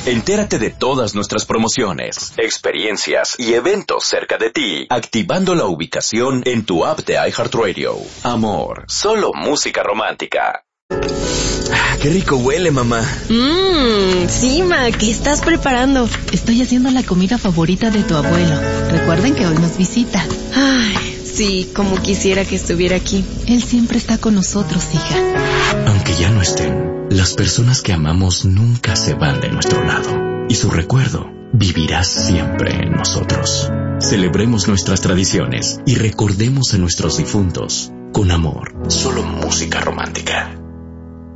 Entérate de todas nuestras promociones, experiencias y eventos cerca de ti, activando la ubicación en tu app de iHeartRadio. Amor, solo música romántica. ¡Qué rico huele, mamá! Sí, ma, ¿qué estás preparando? Estoy haciendo la comida favorita de tu abuelo. Recuerden que hoy nos visita. Ay, sí, como quisiera que estuviera aquí. Él siempre está con nosotros, hija. Aunque ya no estén, las personas que amamos nunca se van de nuestro lado. Y su recuerdo vivirá siempre en nosotros. Celebremos nuestras tradiciones y recordemos a nuestros difuntos con amor. Solo música romántica.